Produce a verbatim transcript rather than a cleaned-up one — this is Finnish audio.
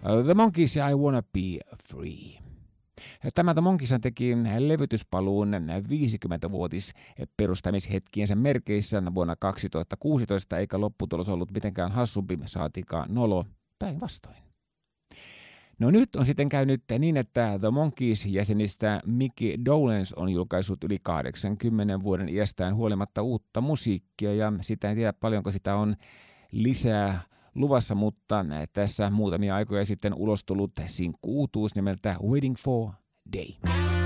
The Monkees ja I Wanna Be Free. Tämä The Monkees teki levytyspaluun viisikymmenvuotis perustamishetkiensä merkeissä vuonna kaksituhattakuusitoista, eikä lopputulos ollut mitenkään hassumpi, saatikaan nolo, päinvastoin. No nyt on sitten käynyt niin, että The Monkees jäsenistä Micky Dolenz on julkaissut yli kahdeksankymmenen vuoden iästään huolimatta uutta musiikkia, ja sitä en tiedä paljonko sitä on lisää luvassa, mutta tässä muutamia aikoja sitten ulos tullut sinkku-uutuus nimeltä Waiting for Day.